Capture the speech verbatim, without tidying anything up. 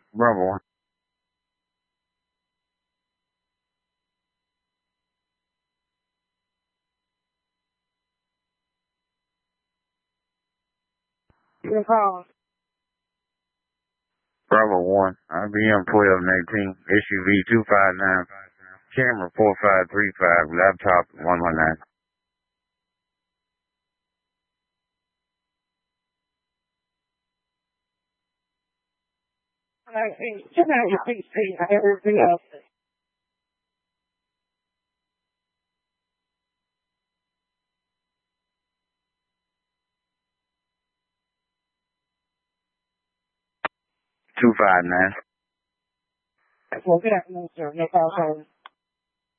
Bravo one. Your call. Bravo one. I B M twelve nineteen. S U V two five nine. Camera four five three five. Laptop one one nine. I think, check out your P C. I have everything else. two five nine. Well, good afternoon, sir. No problem.